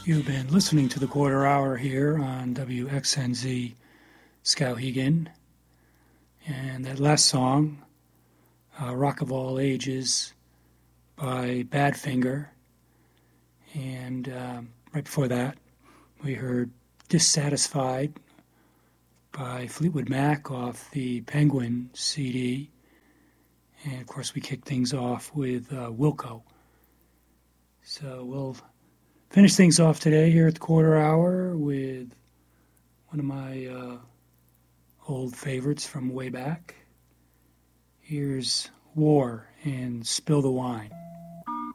You've been listening to the Quarter Hour here on WXNZ Skowhegan. And that last song, Rock of All Ages by Badfinger. And right before that, we heard Dissatisfied by Fleetwood Mac off the Penguin CD. And of course, we kicked things off with Wilco. So we'll finish things off today here at the Quarter Hour with one of my old favorites from way back. Here's War and Spill the Wine.